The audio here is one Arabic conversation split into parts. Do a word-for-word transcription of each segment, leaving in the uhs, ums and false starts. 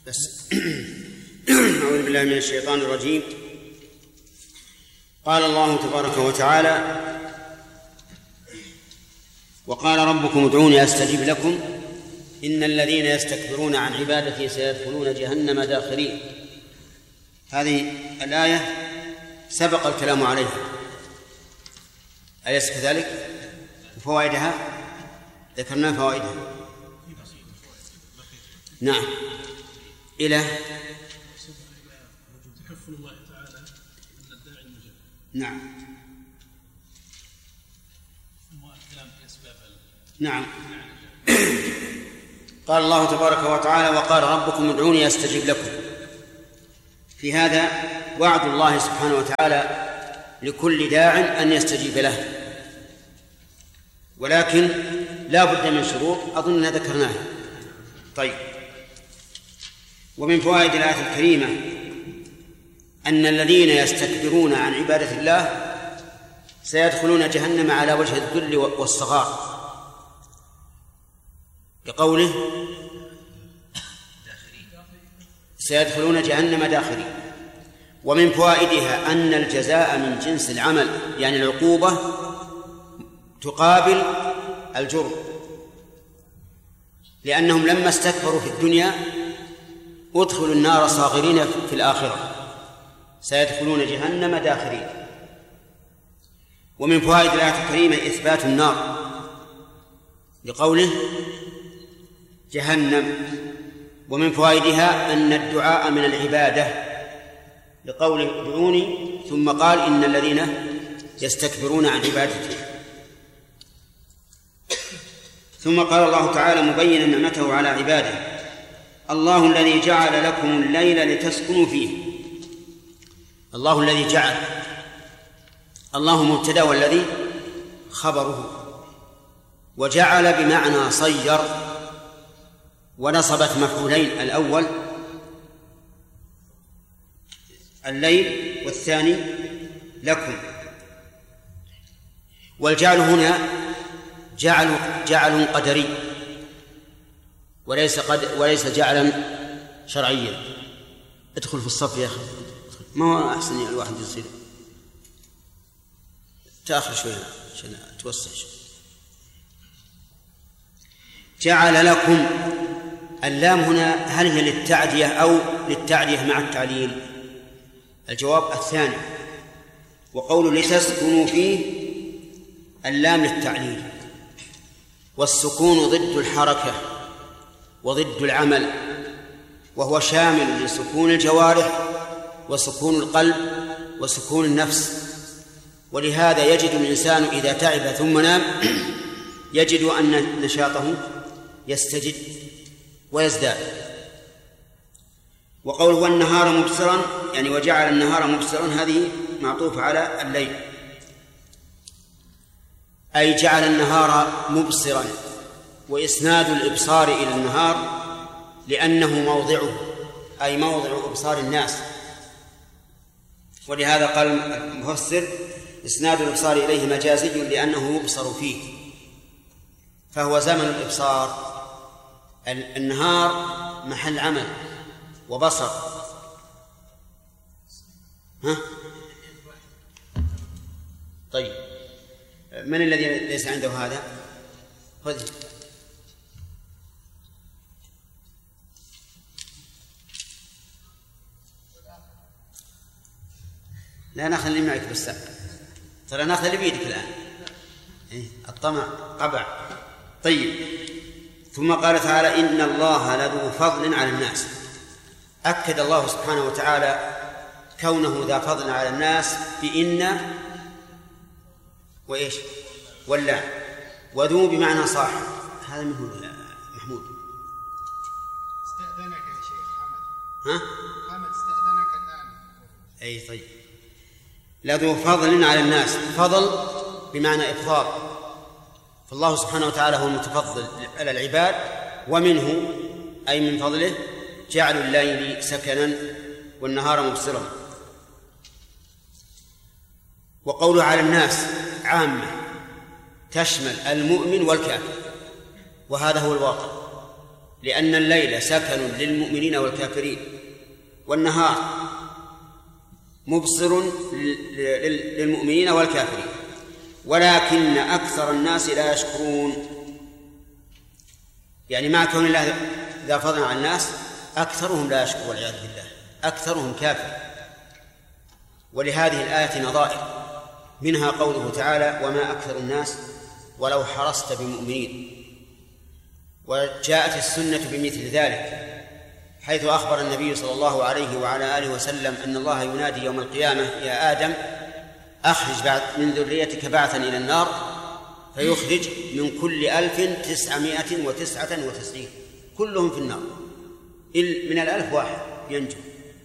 بس أعوذ بالله من الشيطان الرجيم. قال الله تبارك وتعالى: وقال ربكم ادعوني أستجب لكم إن الذين يستكبرون عن عبادتي سيدخلون جهنم داخرين. هذه الآية سبق الكلام عليها، أليس كذلك؟ وفوائدها ذكرنا فوائدها. نعم، إلى تكفل الله تعالى أن الداعي المجاب. نعم. ثم الكلام في أسباب. نعم. قال الله تبارك وتعالى: وقال ربكم ادعوني أستجب لكم. في هذا وعد الله سبحانه وتعالى لكل داع أن يستجيب له، ولكن لا بد من شروط أظننا ذكرناها. طيب، ومن فوائد الآية الكريمة أن الذين يستكبرون عن عبادة الله سيدخلون جهنم على وجه الذل والصغار، بقوله سيدخلون جهنم داخرين. ومن فوائدها أن الجزاء من جنس العمل، يعني العقوبة تقابل الجرم، لأنهم لما استكبروا في الدنيا ادخلوا النار صاغرين في الآخرة، سيدخلون جهنم داخرين. ومن فوائد الآية الكريمة إثبات النار لقوله جهنم. ومن فوائدها أن الدعاء من العبادة لقوله ادعوني، ثم قال إن الذين يستكبرون عن عبادتي. ثم قال الله تعالى مبينا نعمته على عباده: الله الذي جعل لكم الليل لتسكنوا فيه. الله الذي جعل، الله مبتدأ والذي خبره، وجعل بمعنى صير، ونصبت مفعولين: الأول الليل والثاني لكم. والجعل هنا جعل جعل قدري وليس قد وليس جعلا شرعيا. ادخل في الصف يا أخي، ما هو أحسن الواحد يصير تأخر شوي عشان توسع شوي. جعل لكم، اللام هنا هل هي للتعدية أو للتعدية مع التعليل؟ الجواب الثاني. وقول لتسكنوا فيه اللام للتعليل، والسكون ضد الحركة وضد العمل، وهو شامل لسكون الجوارح وسكون القلب وسكون النفس. ولهذا يجد الإنسان إذا تعب ثم نام يجد أن نشاطه يستجد ويزداد. وقوله والنهار مبصرا، يعني وجعل النهار مبصرا، هذه معطوفة على الليل، أي جعل النهار مبصرا. وإسناد الإبصار إلى النهار لأنه موضعه، أي موضع إبصار الناس. ولهذا قال المفسر إسناد الإبصار إليه مجازي لأنه يبصر فيه، فهو زمن الإبصار. النهار محل عمل وبصر. ها؟ طيب، من الذي ليس عنده هذا؟ خذ. لا ناخذ اللي معك بس، ترى ناخذ اللي بيدك الآن. إيه؟ الطمع قبع. طيب، ثم قال تعالى إن الله لذو فضل على الناس. أكد الله سبحانه وتعالى كونه ذا فضل على الناس بإن وإيش ولا، وذو بمعنى صاحب. هذا من هو محمود؟ استأذنك يا شيخ حمد. ها؟ حمد استأذنك الآن. أي طيب. لذو فضل على الناس، فضل بمعنى إفضال، فالله سبحانه وتعالى هو المتفضل على العباد، ومنه أي من فضله جعل الليل سكنا والنهار مبصرا. وقوله على الناس عامة تشمل المؤمن والكافر، وهذا هو الواقع، لأن الليل سكن للمؤمنين والكافرين، والنهار مبصر للمؤمنين والكافرين، ولكن أكثر الناس لا يشكرون. يعني مع كون الله ذا فضل على الناس أكثرهم لا يشكر والعياذ بالله، أكثرهم كافر. ولهذه الآية نظائر، منها قوله تعالى: وما أكثر الناس ولو حرصت بمؤمنين. وجاءت السنة بمثل ذلك، حيث أخبر النبي صلى الله عليه وعلى آله وسلم أن الله ينادي يوم القيامة: يا آدم أخرج بعد من ذريتك بعثا إلى النار، فيخرج من كل ألف تسعمائة وتسعة وتسعين، كلهم في النار، من الألف واحد ينجو.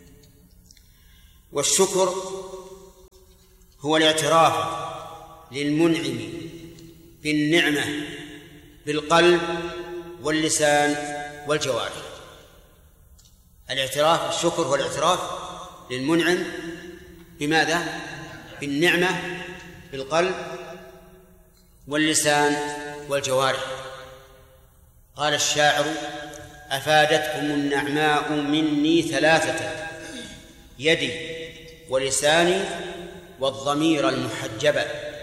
والشكر هو الاعتراف للمنعم بالنعمة بالقلب واللسان والجوارح. الاعتراف الشكر هو الاعتراف للمنعم بماذا؟ بالنعمة بالقلب واللسان والجوارح. قال الشاعر: أفادتكم النعماء مني ثلاثة، يدي ولساني والضمير المحجبة.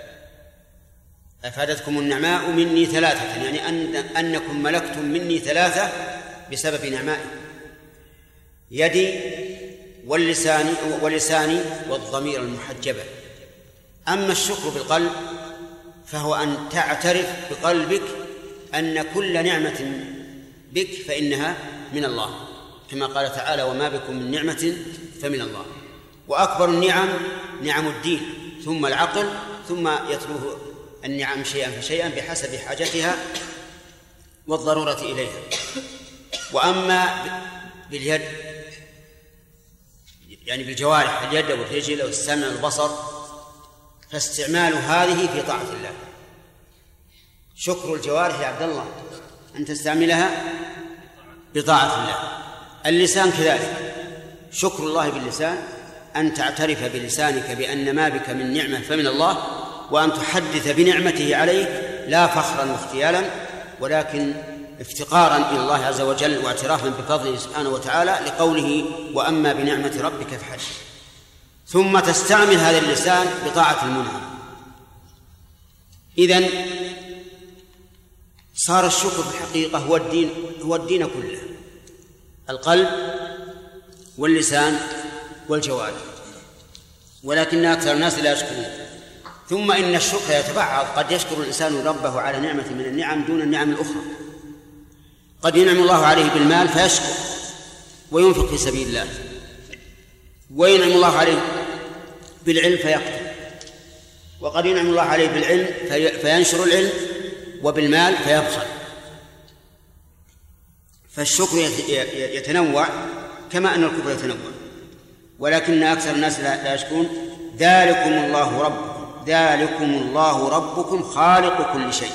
أفادتكم النعماء مني ثلاثة، يعني أن أنكم ملكتم مني ثلاثة بسبب نعمائي: يدي واللسان ولساني والضمير المحجبة. أما الشكر بالقلب فهو أن تعترف بقلبك أن كل نعمة بك فإنها من الله، كما قال تعالى: وما بكم من نعمة فمن الله. وأكبر النعم نعم الدين، ثم العقل، ثم يتلوه النعم شيئا فشيئا بحسب حاجتها والضرورة إليها. وأما باليد يعني بالجوارح، اليد والرجل والسمع والبصر، فاستعمال هذه في طاعة الله. شكر الجوارح يا عبد الله أن تستعملها بطاعة الله. اللسان كذلك، شكر الله باللسان أن تعترف بلسانك بأن ما بك من نعمة فمن الله، وأن تحدث بنعمته عليك لا فخرا واختيالا، ولكن افتقارا إلى الله عز وجل واعترافا بفضله سبحانه وتعالى، لقوله: وأما بنعمة ربك فحدث. ثم تستعمل هذا اللسان بطاعة المنعم. إذن صار الشكر في الحقيقة هو الدين، هو الدين كله: القلب واللسان والجوارح، ولكن أكثر الناس لا يشكرون. ثم إن الشكر يتبعض، قد يشكر الإنسان ربه على نعمة من النعم دون النعم الأخرى. قد ينعم الله عليه بالمال فيشكر وينفق في سبيل الله، وينعم الله عليه بالعلم فيقتل، وقد ينعم الله عليه بالعلم فينشر العلم، وبالمال فيبخل. فالشكر يتنوع كما أن الكفر يتنوع، ولكن أكثر الناس لا يشكرون. ذلكم الله ربكم ذلكم الله ربكم خالق كل شيء.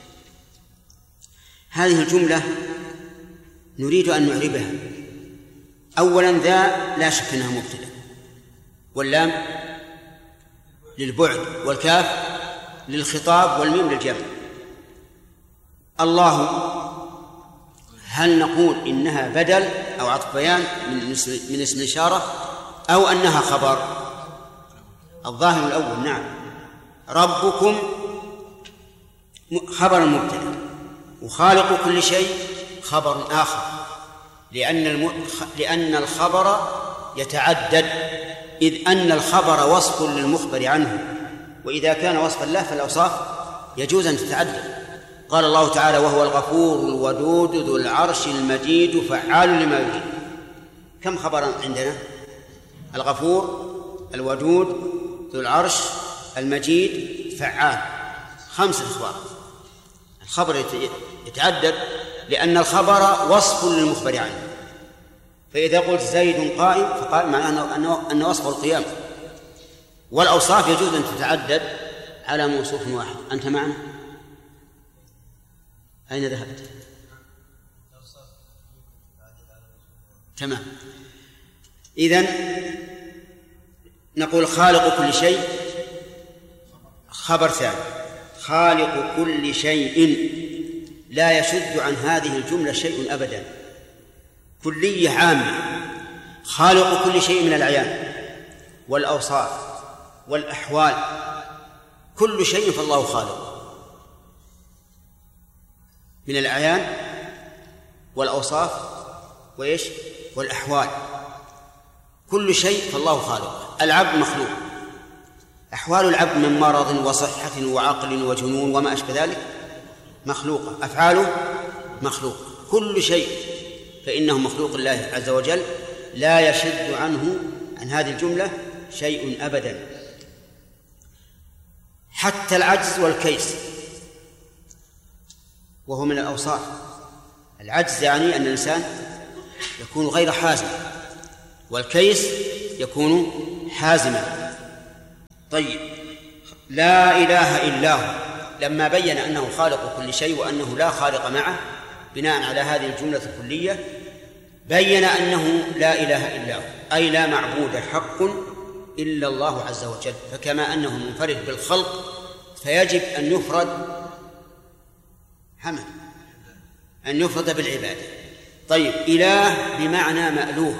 هذه الجملة نريد أن نعربها. أولا ذا لا شك أنها مبتدأ، واللام للبعد، والكاف للخطاب، والميم للجمع. الله، هل نقول إنها بدل أو عطف بيان من اسم الإشارة، أو أنها خبر؟ الظاهر الأول، نعم. ربكم خبر مبتدأ، وخالق كل شيء خبر آخر، لأن الم... لأن الخبر يتعدد، إذ أن الخبر وصف للمخبر عنه، وإذا كان وصفا له فالأوصاف يجوز أن تتعدد. قال الله تعالى: وهو الغفور الودود ذو العرش المجيد فعال لما يريد. كم خبرا عندنا؟ الغفور، الودود، ذو العرش، المجيد، فعال، خمسة أخبار. الخبر يتعدد لأن الخبر وصف للمخبر عنه. فإذا قلت زيد قائم فقال معناه أنه, أنه وصف القيام. والأوصاف يجوز أن تتعدد على موصوف واحد. أنت معنا؟ أين ذهبت؟ تمام. إذن نقول خالق كل شيء خبر ثاني، خالق كل شيء لا يشد عن هذه الجملة شيء أبدا، كلية عامة، خالق كل شيء من الأعيان والأوصاف والأحوال، كل شيء فالله خالق من الأعيان والأوصاف وإيش والأحوال، كل شيء فالله خالق. العبد مخلوق، أحوال العبد من مرض وصحة وعقل وجنون وما أشبه ذلك مخلوقة، أفعاله مخلوقة، كل شيء فإنه مخلوق الله عز وجل، لا يشد عنه عن هذه الجملة شيء أبدا، حتى العجز والكيس وهو من الأوصاف. العجز يعني أن الإنسان يكون غير حازم، والكيس يكون حازما. طيب، لا إله إلا هو لما بين أنه خالق كل شيء وأنه لا خالق معه بناء على هذه الجملة الكلية، بين أنه لا إله إلا هو، أي لا معبود حق إلا الله عز وجل، فكما أنه منفرد بالخلق فيجب أن يفرد حمد أن يفرد بالعبادة. طيب، إله بمعنى مألوه،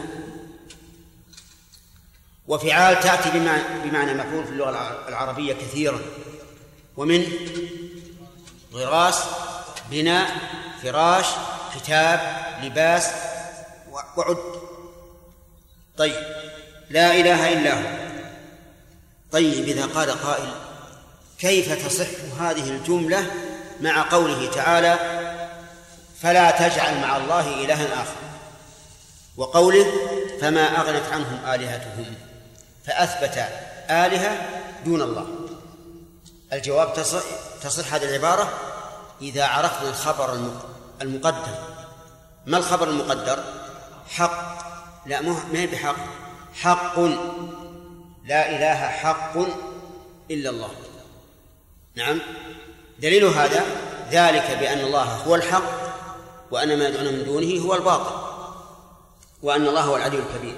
وفعال تأتي بمعنى مفعول في اللغة العربية كثيرا، ومن غراس، بناء، فراش، كتاب، لباس، وعد. طيب، لا إله إلا هو. طيب، إذا قال قائل كيف تصح هذه الجملة مع قوله تعالى فلا تجعل مع الله إلها آخر، وقوله فما أغنت عنهم آلهتهم، فأثبت آلهة دون الله؟ الجواب تصح, تصح هذه العبارة إذا عرفنا الخبر المقدر. ما الخبر المقدر؟ حق، لا ما هي بحق، حق، لا إله حق إلا الله. نعم، دليل هذا ذلك بأن الله هو الحق وأن ما يدعون من دونه هو الباطل، وأن الله هو العلي الكبير.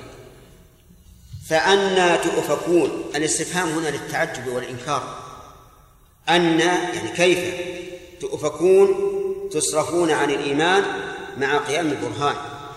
فأنى تؤفكون، الاستفهام هنا للتعجب والإنكار. أن يعني كيف تؤفكون، تصرفون عن الإيمان مع قيام البرهان.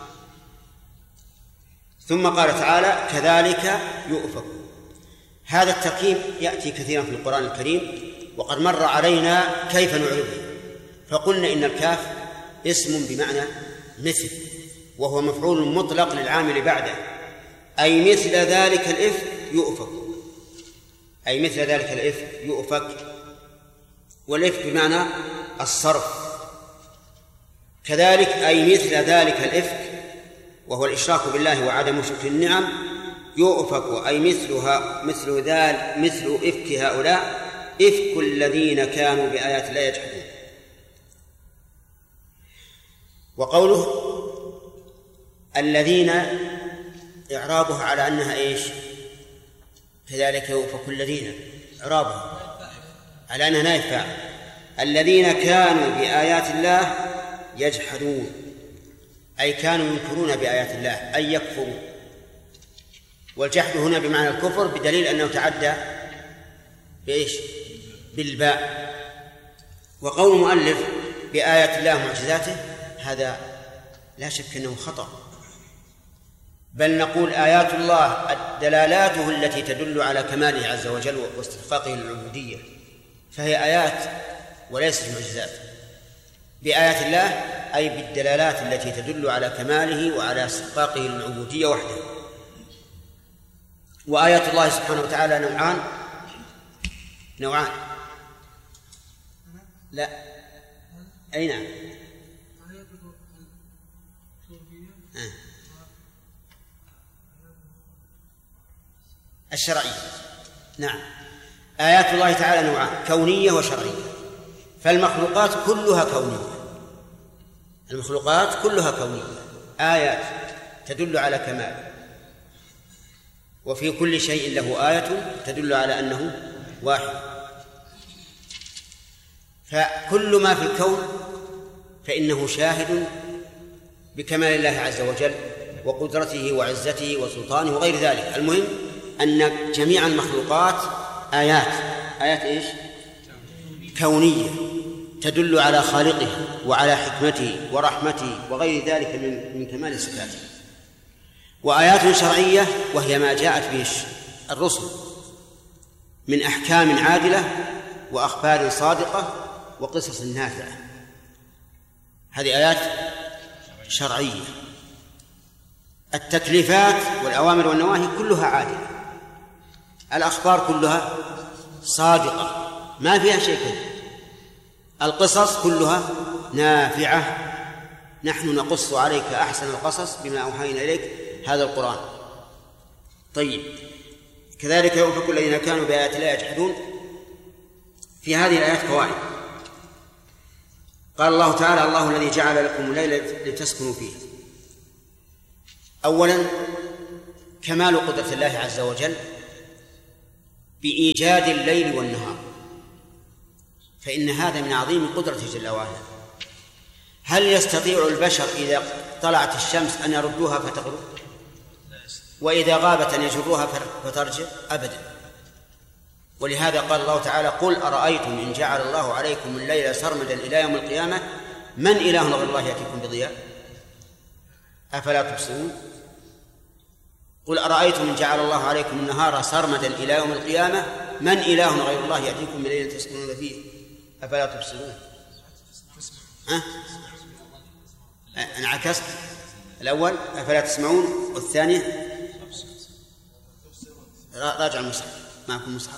ثم قال تعالى كذلك يؤفك. هذا التركيب يأتي كثيرا في القرآن الكريم، وقد مر علينا كيف نعرفه، فقلنا إن الكاف اسم بمعنى مثل، وهو مفعول مطلق للعامل بعده، أي مثل ذلك الإفك يؤفك، أي مثل ذلك الإفك يؤفك، والإفك بمعنى الصرف. كذلك أي مثل ذلك الإفك وهو الإشراك بالله وعدم شكر النعم يؤفك، أي مثلها مثل ذلك مثل إفك هؤلاء إفك الذين كانوا بآيات الله يجحدون. وقوله الذين إعرابها على أنها إيش؟ كذلك يؤفك الذين، إعرابها على أنها نائب فاعل. الذين كانوا بآيات الله يجحدون، أي كانوا ينكرون بآيات الله، أي يكفروا. والجحد هنا بمعنى الكفر بدليل أنه تعدى بإيش؟ بالباء. وقول المؤلف بآيات الله ومعجزاته هذا لا شك أنه خطأ، بل نقول آيات الله دلالاته التي تدل على كماله عز وجل واستحقاقه للعبودية، فهي آيات وليست معجزات. بآيات الله أي بالدلالات التي تدل على كماله وعلى استحقاقه للعبودية وحده. وآيات الله سبحانه وتعالى نوعان نوعان لا أي نعم آه. الشرعية، نعم، آيات الله تعالى نوعان، كونية وشرعية. فالمخلوقات كلها كونية، المخلوقات كلها كونية، آيات تدل على كمال، وفي كل شيء له آية تدل على أنه واحد. فكل ما في الكون فإنه شاهد بكمال الله عز وجل وقدرته وعزته وسلطانه وغير ذلك. المهم أن جميع المخلوقات آيات، آيات إيش؟ كونية تدل على خالقه وعلى حكمته ورحمته وغير ذلك من من كمال صفاته، وآيات شرعية وهي ما جاءت به الرسل من أحكام عادلة وأخبار صادقة وقصص نافعة، هذه آيات شرعية. التكليفات والأوامر والنواهي كلها عادلة، الأخبار كلها صادقة ما فيها شيء كذب، القصص كلها نافعة، نحن نقص عليك أحسن القصص بما أوحينا إليك هذا القرآن. طيب، كذلك يؤفك الذين كانوا بآيات الله يجحدون. في هذه الآيات فوائد. قال الله تعالى: الله الذي جعل لكم الليل لتسكنوا فيه. أولا كمال قدرة الله عز وجل بإيجاد الليل والنهار، فإن هذا من عظيم قدرته جل وعلا. هل يستطيع البشر إذا طلعت الشمس أن يردوها فتغرب، وإذا غابت أن يجروها فترجع؟ أبدا. ولهذا قال الله تعالى: قل أرأيتم إن جعل الله عليكم الليل سرمدا إلى يوم القيامة من إله غير الله يأتيكم بضياء أفلا تبصرون. قل أرأيتم إن جعل الله عليكم النهار سرمدا إلى يوم القيامة من إله غير الله يأتيكم بليل تسكنون فيه أفلا تبصرون. ها؟ أنا عكست الأول أفلا تسمعون، والثاني راجع المصحف، معكم مصحف.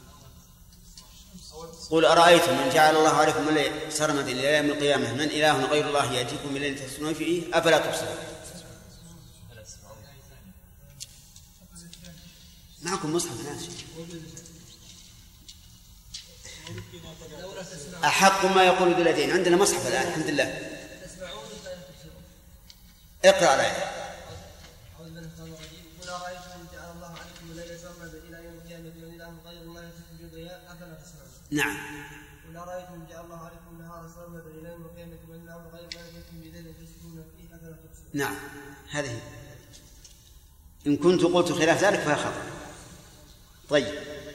قل أرأيتم إن جعل الله عليكم الليل سرمدا إلى يوم القيامة من إله غير الله يأتيكم بليل تسكنون فيه أفلا تبصرون. معكم مصحف ناس. أحق ما يقول ذو اليدين، عندنا مصحف الآن الحمد لله. اقرأ الآية. قل أرأيتم إن جعل الله عليكم الليل سرمدا إلى يوم القيامة من إله غير الله يأتيكم بضياء أفلا تسمعون. نعم. قل أرأيتم إن جعل الله عليكم النهار سرمدا إلى يوم القيامة من إله غير الله يأتيكم بليل تسكنون فيه أفلا تبصرون. نعم، هذه إن كنت قلت خلاف ذلك فهي خطأ. طيب،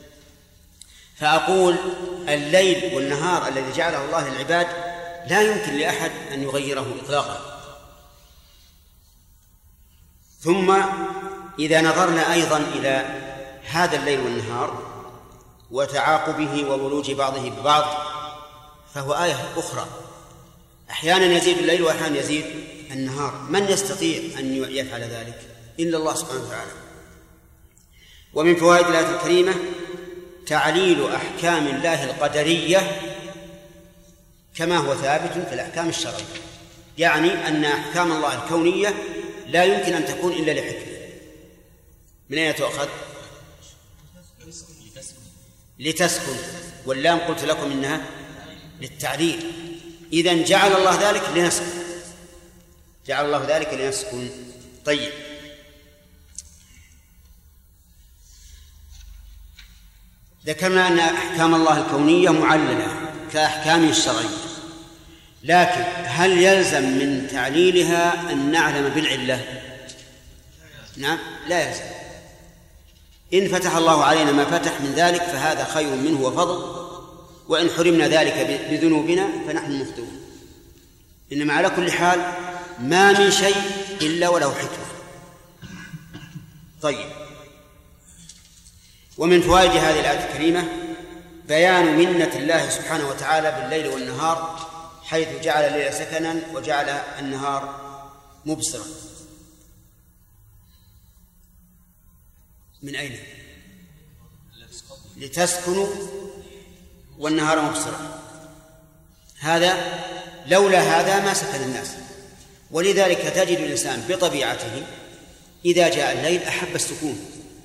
فأقول الليل والنهار الذي جعله الله للعباد لا يمكن لأحد أن يغيره إطلاقا. ثم إذا نظرنا أيضا إلى هذا الليل والنهار وتعاقبه وولوج بعضه ببعض فهو آية أخرى. أحيانا يزيد الليل وأحيانا يزيد النهار، من يستطيع أن يفعل ذلك إلا الله سبحانه وتعالى. ومن فوائد الآية الكريمة تعليل أحكام الله القدرية كما هو ثابت في الأحكام الشرعية، يعني أن أحكام الله الكونية لا يمكن أن تكون إلا لحكمة. من أين تؤخذ؟ لتسكن، واللام قلت لكم إنها للتعليل. إذن جعل الله ذلك لنسكن، جعل الله ذلك لنسكن. طيب، ذكرنا أن أحكام الله الكونية معللة كأحكامه الشرعية، لكن هل يلزم من تعليلها أن نعلم بالعلة؟ نعم، لا يلزم. إن فتح الله علينا ما فتح من ذلك فهذا خير منه وفضل، وإن حرمنا ذلك بذنوبنا فنحن مفتون. إنما على كل حال ما من شيء إلا وله حكمة. طيب، ومن فوائد هذه الآية الكريمة بيان منة الله سبحانه وتعالى بالليل والنهار، حيث جعل الليل سكنا وجعل النهار مبصرا. من أين؟ لتسكنوا والنهار مبصرا. هذا لولا هذا ما سكن الناس، ولذلك تجد الإنسان بطبيعته إذا جاء الليل أحب السكون.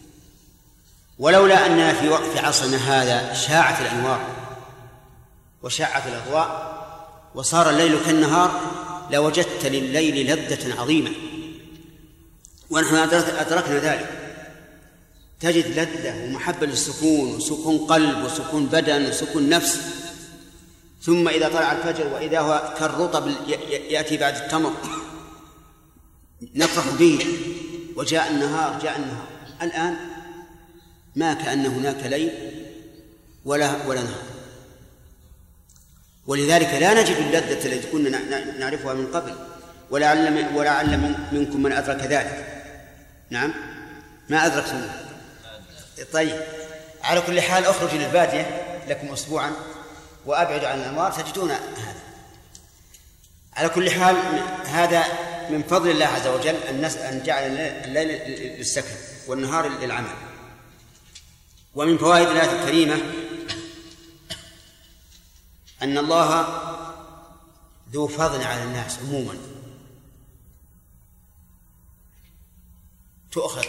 ولولا أننا في وقت عصرنا هذا شاعت الأنوار وشاعت الأضواء وصار الليل كالنهار لوجدت لليل لذة عظيمة، ونحن أدركنا ذلك. تجد لذة ومحبة للسكون وسكون قلب وسكون بدن وسكون نفس. ثم إذا طلع الفجر وإذا هو كالرطب يأتي بعد التمر نفرح به، وجاء النهار جاء النهار. الآن ما كأن هناك ليل ولا ولا نهار. ولذلك لا نجد اللذة التي كنا نعرفها من قبل، ولعل ولعل منكم من أدرك ذلك. نعم، ما أدركتم. طيب، على كل حال أخرج للبادية لكم أسبوعا وأبعدوا عن الأنوار تجدون هذا. على كل حال هذا من فضل الله عز وجل أن جعل الليل للسكن والنهار للعمل. ومن فوائد الآية الكريمة أن الله ذو فضل على الناس عموما، تؤخذ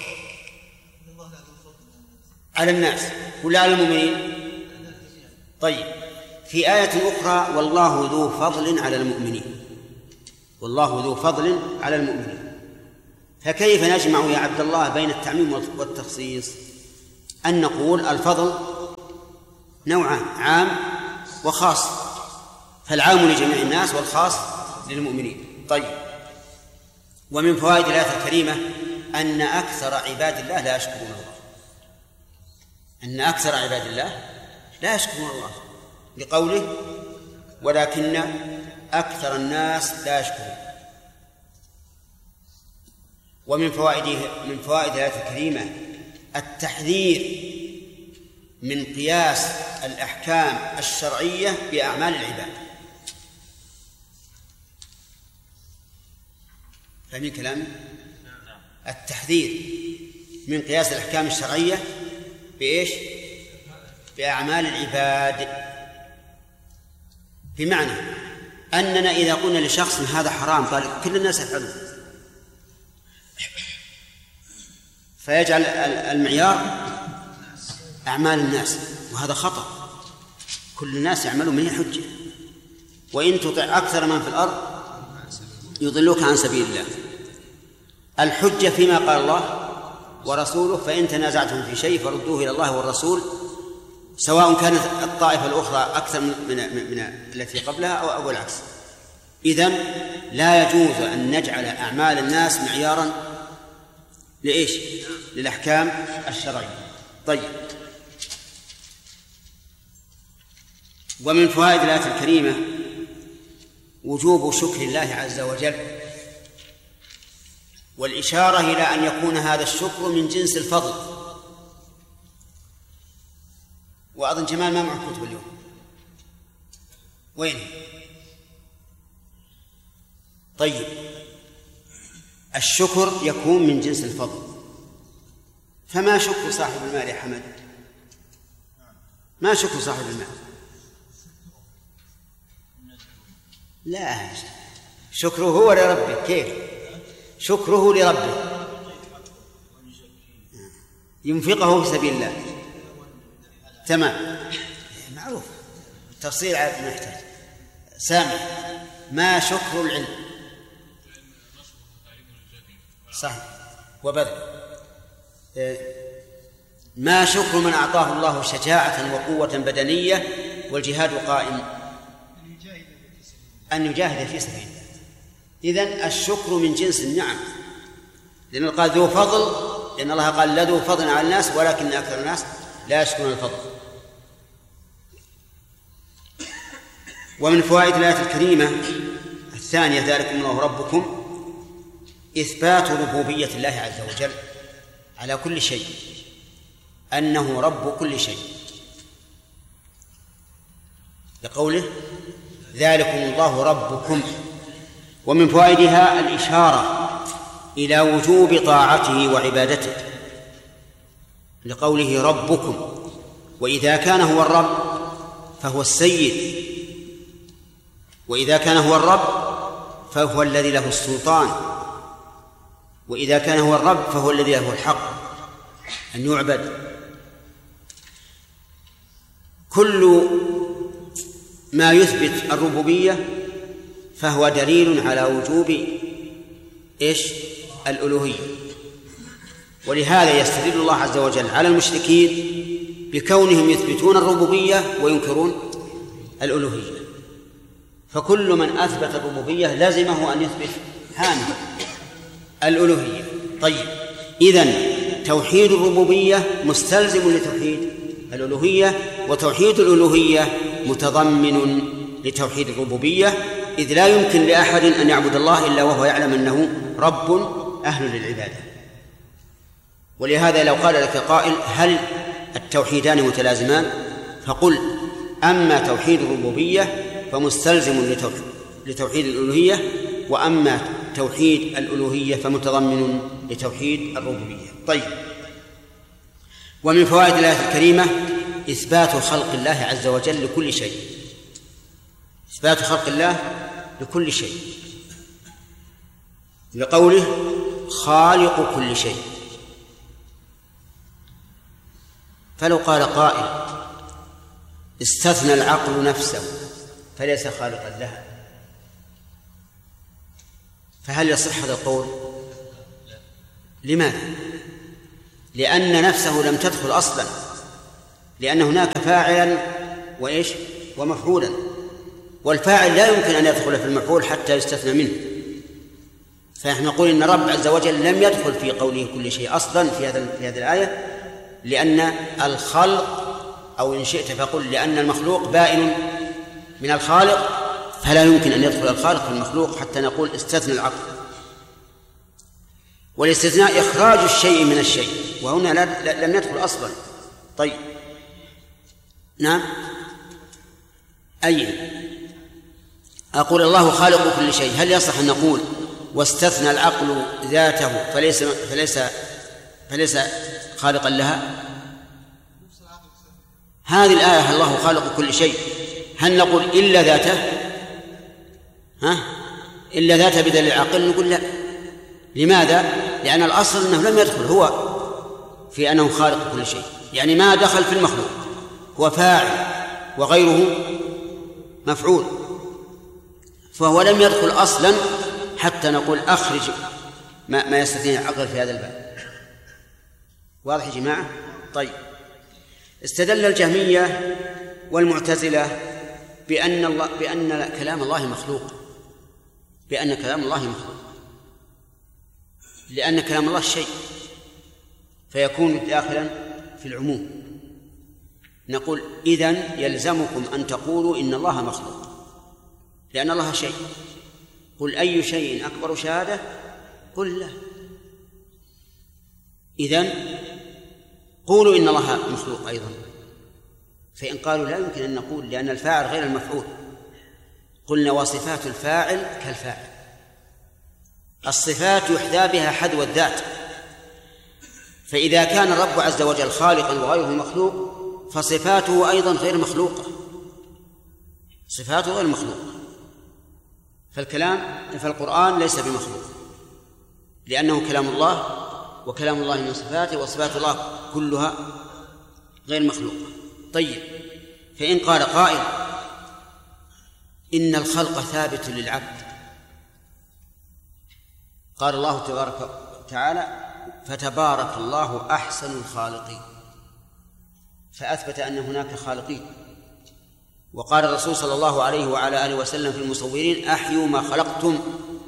على الناس ولا على المؤمنين؟ طيب، في آية أخرى والله ذو فضل على المؤمنين، والله ذو فضل على المؤمنين. فكيف نجمع يا عبد الله بين التعميم والتخصيص؟ أن نقول الفضل نوعان، عام وخاص، فالعام لجميع الناس والخاص للمؤمنين. طيب، ومن فوائد الآية الكريمة أن أكثر عباد الله لا يشكرون الله، أن أكثر عباد الله لا يشكرون الله، لقوله ولكن أكثر الناس لا يشكرون. ومن فوائد من فوائد الآية الكريمة التحذير من قياس الأحكام الشرعية بأعمال العباد. فاهمين كلامي؟ التحذير من قياس الأحكام الشرعية بإيش؟ بأعمال العباد، بمعنى أننا إذا قلنا لشخص هذا حرام قال كل الناس يفعلون، فيجعل المعيار أعمال الناس، وهذا خطأ. كل الناس يعملون من حجة، وإن تطع أكثر من في الأرض يضلوك عن سبيل الله. الحجة فيما قال الله ورسوله، فإن تنازعتم في شيء فردوه إلى الله والرسول، سواء كانت الطائفة الأخرى أكثر من, من, من التي قبلها أو, أو العكس. إذن لا يجوز أن نجعل أعمال الناس معيارا لإيش؟ للأحكام الشرعية. طيب، ومن فوائد الآية الكريمة وجوب شكر الله عز وجل، والإشارة إلى أن يكون هذا الشكر من جنس الفضل. وأظن جمال ما معه كتب اليوم، وين؟ طيب، الشكر يكون من جنس الفضل، فما شكر صاحب المال يا حمد؟ ما شكر صاحب المال؟ لا، شكره هو لربه. كيف شكره لربه؟ ينفقه في سبيل الله. تمام، معروف، تفصيل عاد ما يحتاج. سامع، ما شكر العلم؟ صحيح، وبذل. ما شكر من أعطاه الله شجاعة وقوة بدنية والجهاد قائم؟ أن يجاهد في سبيل الله. إذن الشكر من جنس النعم، لأن قال ذو فضل، لأن الله قال لا ذو فضل على الناس ولكن أكثر الناس لا يشكرون الفضل. ومن فوائد الآية الكريمة الثانية ذلكم الله ربكم إثبات ربوبية الله عز وجل على كل شيء، أنه رب كل شيء، لقوله ذلكم الله ربكم. ومن فوائدها الإشارة إلى وجوب طاعته وعبادته، لقوله ربكم، وإذا كان هو الرب فهو السيد، وإذا كان هو الرب فهو الذي له السلطان، وإذا كان هو الرب فهو الذي له الحق أن يعبد. كل ما يثبت الربوبية فهو دليل على وجوب إيش؟ الألوهية. ولهذا يستدل الله عز وجل على المشركين بكونهم يثبتون الربوبية وينكرون الألوهية، فكل من أثبت الربوبية لازمه أن يثبت هانه الألوهية. طيب، إذن توحيد الربوبية مستلزم لتوحيد الألوهية، وتوحيد الألوهية متضمن لتوحيد الربوبية، إذ لا يمكن لأحد أن يعبد الله إلا وهو يعلم أنه رب أهل للعبادة. ولهذا لو قال لك قائل هل التوحيدان متلازمان؟ فقل أما توحيد الربوبية فمستلزم لتوحيد الألوهية، وأما توحيد الألوهية فمتضمن لتوحيد الربوبية. طيب، ومن فوائد الآية الكريمة إثبات خلق الله عز وجل لكل شيء، إثبات خلق الله لكل شيء، لقوله خالق كل شيء. فلو قال قائل استثنى العقل نفسه فليس خالقا لها، فهل يصح هذا القول؟ لماذا؟ لأن نفسه لم تدخل أصلا، لأن هناك فاعلا وإيش ومفعولا، والفاعل لا يمكن أن يدخل في المفعول حتى يستثنى منه. فنحن نقول إن رب عز وجل لم يدخل في قوله كل شيء أصلا في هذا في هذه الآية، لأن الخلق، أو إن شئت فقل لأن المخلوق بائن من الخالق، فلا يمكن أن يدخل الخالق في المخلوق حتى نقول استثنى العقل. والاستثناء إخراج الشيء من الشيء، وهنا لم يدخل أصلا. طيب، نعم، أي أقول الله خالق كل شيء، هل يصح أن نقول واستثنى العقل ذاته فليس فليس فليس خالقا لها؟ هذه الآية الله خالق كل شيء، هل نقول إلا ذاته؟ ها؟ إلا ذاته بدليل العقل؟ نقول لا. لماذا؟ لأن الأصل أنه لم يدخل هو في أنه خالق كل شيء، يعني ما دخل في المخلوق، هو فاعل وغيره مفعول، فهو لم يدخل أصلا حتى نقول أخرج ما, ما يستثني العقل في هذا الباب. واضح يا جماعة؟ طيب، استدل الجهمية والمعتزلة بأن الله بأن كلام الله مخلوق، بأن كلام الله مخلوق، لأن كلام الله شيء فيكون داخلا في العموم. نقول إذن يلزمكم أن تقولوا إن الله مخلوق، لأن الله شيء. قل أي شيء أكبر شهادة؟ قل لا. إذن قولوا إن الله مخلوق أيضا. فإن قالوا لا يمكن أن نقول لأن الفاعل غير المفعول، قلنا وصفات الفاعل كالفاعل، الصفات يحذى بها حذو الذات، فإذا كان الرب عز وجل خالقا وغيره مخلوق فصفاته أيضا غير مخلوقة، صفاته غير مخلوقة. فالكلام فالقرآن ليس بمخلوق لأنه كلام الله، وكلام الله من صفاته، وصفات الله كلها غير مخلوقة. طيب، فإن قال قائل إن الخلق ثابت للعبد، قال الله تبارك وتعالى فتبارك الله أحسن الخالقين، فأثبت أن هناك خالقين. وقال الرسول صلى الله عليه وعلى آله وسلم في المصورين أحيوا ما خلقتم،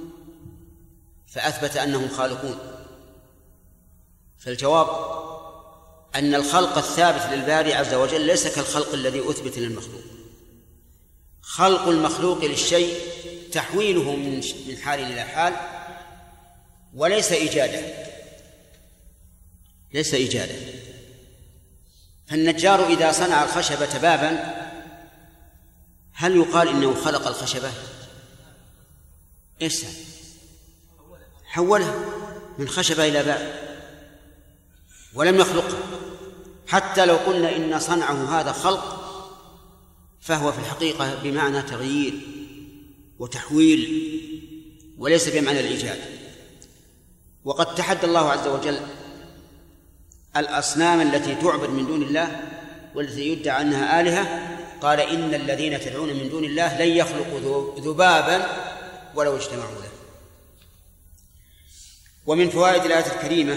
فأثبت أنهم خالقون. فالجواب أن الخلق الثابت للباري عز وجل ليس كالخلق الذي أثبت للمخلوق. خلق المخلوق للشيء تحويله من حال إلى حال، وليس إيجاده، ليس إيجاده. فالنجار إذا صنع الخشبة بابا هل يقال إنه خلق الخشبة؟ إيش حوله من خشبة إلى باب ولم يخلقه. حتى لو قلنا إن صنعه هذا خلق فهو في الحقيقة بمعنى تغيير وتحويل وليس بمعنى الإيجاد. وقد تحدى الله عز وجل الأصنام التي تعبد من دون الله والتي يدعى أنها آلهة، قال إن الذين تدعون من دون الله لن يخلقوا ذبابا ولو اجتمعوا له. ومن فوائد الآية الكريمة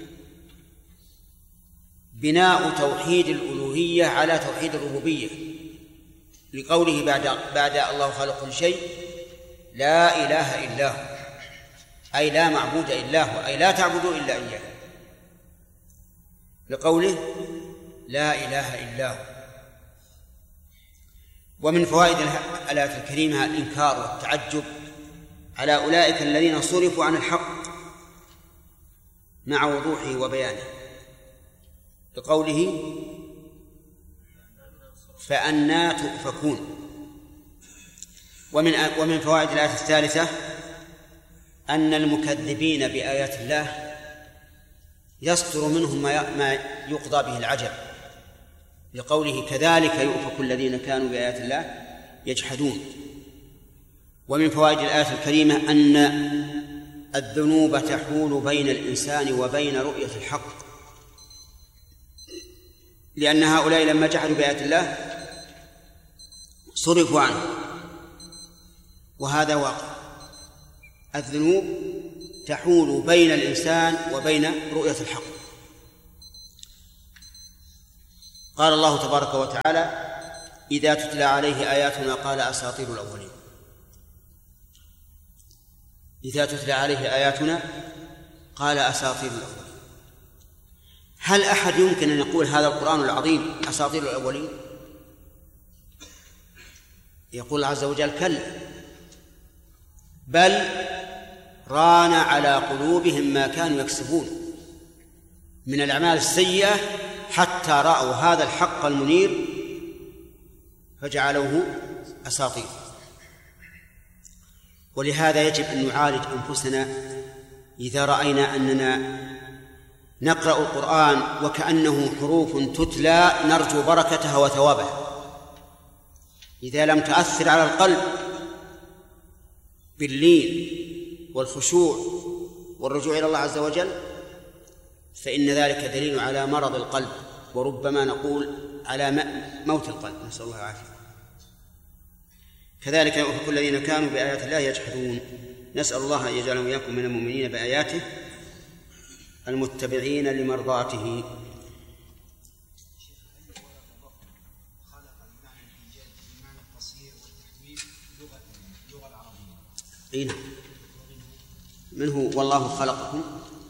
بناء توحيد الألوهية على توحيد الربوبية، لقوله بعد بعد الله خلق كل شيء لا إله إلا هو، أي لا معبود إلا هو، أي لا تعبدوا إلا إياه، لقوله لا إله إلا هو. ومن فوائد الآية الكريمة الإنكار والتعجب على أولئك الذين صرفوا عن الحق مع وضوحه وبيانه، بقوله فأنى تؤفكون. ومن ومن فوائد الآية الثالثة أن المكذبين بآيات الله يصدر منهم ما يقضى به العجب، لقوله كذلك يؤفك الذين كانوا بآيات الله يجحدون. ومن فوائد الآية الكريمة أن الذنوب تحول بين الإنسان وبين رؤية الحق، لأن هؤلاء لما جحدوا بآيات الله صرفوا عنه، وهذا واقع. الذنوب تحول بين الإنسان وبين رؤية الحق. قال الله تبارك وتعالى إذا تتلى عليه آياتنا قال أساطير الأولين. إذا تتلى عليه آياتنا قال أساطير الأولين. هل أحد يمكن أن يقول هذا القرآن العظيم أساطير الأولين؟ يقول عز وجل كلا، بل ران على قلوبهم ما كانوا يكسبون من الأعمال السيئة حتى رأوا هذا الحق المنير فجعلوه أساطير. ولهذا يجب أن نعالج أنفسنا إذا رأينا أننا نقرأ القرآن وكأنه حروف تتلى نرجو بركتها وثوابها، إذا لم تؤثر على القلب باللين والخشوع والرجوع إلى الله عز وجل فإن ذلك دليل على مرض القلب، وربما نقول على موت القلب، نسأل الله العافية. كذلك يؤفك الذين كانوا بآيات الله يجحدون. نسأل الله أن يجعلنا وإياكم من المؤمنين بآياته المتبعين لمرضاته. أين منه والله خلقكم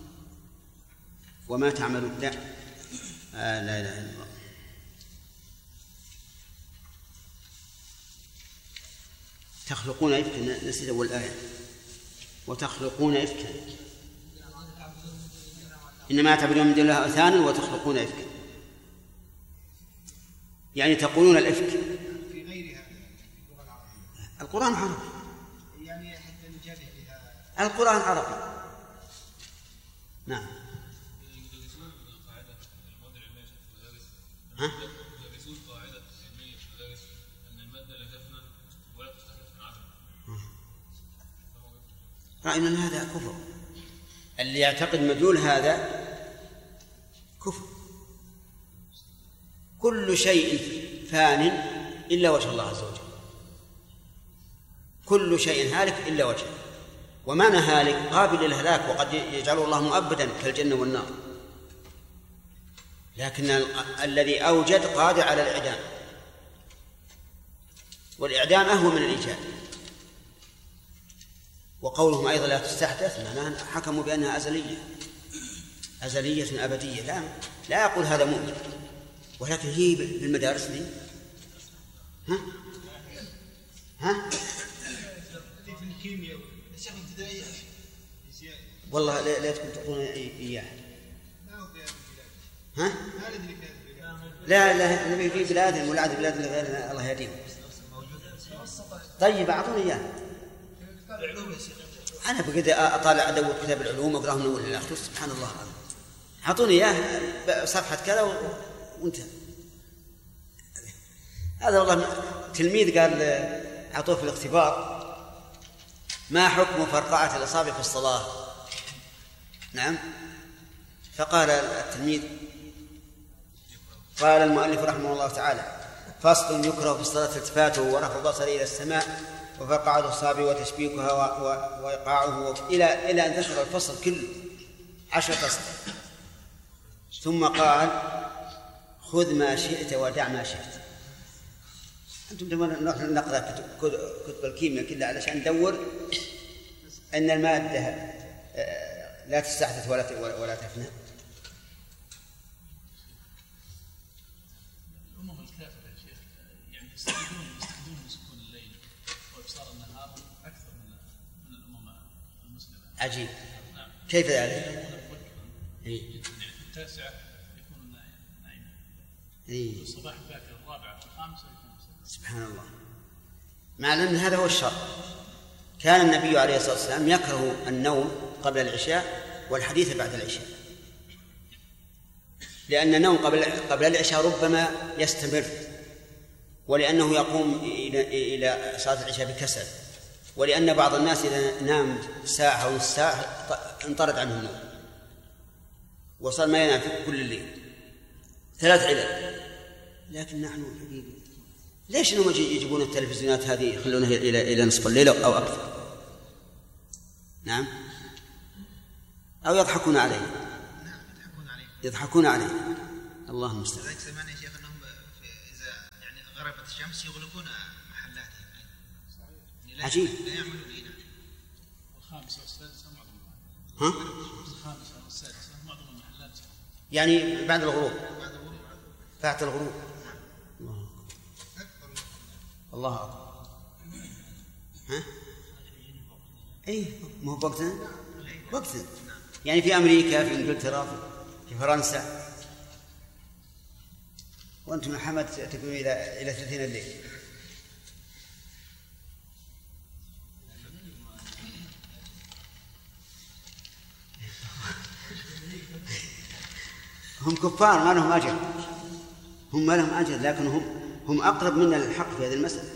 وما تعملون. لا آه لا إله إلا الله. تخلقون إفكا، نسيت أول آية، وتخلقون إفكا إنما تعبدون من دون الله أوثانا وتخلقون إفكا، يعني تقولون الإفك في غير هذا في اللغة العربية. القرآن عربي، يعني حتى نجابه بها. القرآن عربي. نعم. ها؟ يدرسون قاعدة علمية في المدارس أن المادة لا تفنى ولا تختلف من عدم. رأينا أن هذا كفر. اللي يعتقد مدلول هذا كفر. كل شيء فان إلا وجه الله عز وجل، كل شيء هالك إلا وجهه. ومعنى هالك قابل للهلاك، وقد يجعله الله مؤبدا كالجنة والنار، لكن الذي أوجد قادر على الإعدام، والإعدام أهون من الإيجاد. وقولهم أيضا لا تستحدث معناه حكموا بأنها أزلية أزلية أبدية. لا لا يقول هذا مؤمن، ولكن هي بالمدارس دي ها ها في الكيمياء الشيخ ابتدائي والله لا, لا تكون تقولون إياه. ها ما ندري في لا لا نبي في بلاد ولعد بلاد غيرنا الله يهديهم. طيب أعطوني إياه. أنا بقدر أطالع أدور كتاب العلوم وأقرأه من أول إلى آخره. سبحان الله العظيم. أعطوني إياه صفحة كذا وانتهى. هذا والله تلميذ قال أعطوه في الاختبار ما حكم فرقعة الأصابع في الصلاة؟ نعم. فقال التلميذ قال المؤلف رحمه الله تعالى فصل يكره في الصلاة التفاته ورفع البصر إلى السماء وفرقعة الأصابع وتشبيكها وإيقاعه إلى إلى أن ذكر الفصل كله عشر فصل، ثم قال خذ ما شئت ودع ما شئت. أنتم نروح نقرأ كتب الكيمياء كلها علشان ندور أن المادة لا تستحدث ولا ولا تفنى. الأمم الكافرة يا شيخ يعني يستفيدون من عجيب. كيف ذلك؟ إيه؟ التاسعة يكون نائما. إيه؟ الصباح باكر الرابعة والخامسة يكون. سبحان الله. مع أن هذا هو الشرط. كان النبي عليه الصلاة والسلام يكره النوم قبل العشاء والحديث بعد العشاء، لأن النوم قبل قبل العشاء ربما يستمر، ولأنه يقوم إلى إلى صلاة العشاء بكسل، ولأن بعض الناس إذا نام ساعة أو نصف ساعة انطرد عنه النوم وصار ما ينام في كل الليل. ثلاث علل. لكن نحن حبيبي ليش انهم يجيبون التلفزيونات هذه يخلونها الى الى نصف الليل او اكثر؟ نعم. او يضحكون عليه. نعم يضحكون عليه. يضحكون عليه. الله المستعان. لذلك سمعنا يا شيخ انهم اذا يعني غربت الشمس يغلقون محلاتهم. يعني عجيب. لا يعملون هنا. الخامسة والسادسة معظم. ها؟ الخامسة والسادسة معظم المحلات. يعني بعد الغروب. بعد الغروب. بعد الغروب. الله أكبر. ها؟ أي ما هو وقتنا؟ وقتنا. يعني في أمريكا، في إنجلترا، في فرنسا، وأنتم محمد تكونوا إلى إلى ثلاثين الليل. هم كفار ما لهم أجر، هم ما لهم أجر، لكن هم هم أقرب منا للحق في هذه المسألة.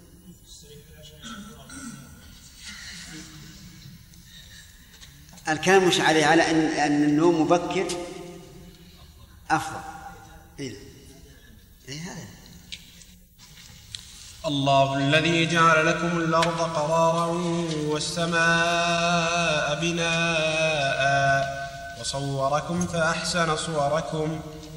الكلام مش عليه على أن أن النوم مبكر أفضل. إيه إيه هذا. الله الذي جعل لكم الأرض قرارا والسماء بناء وصوركم فأحسن صوركم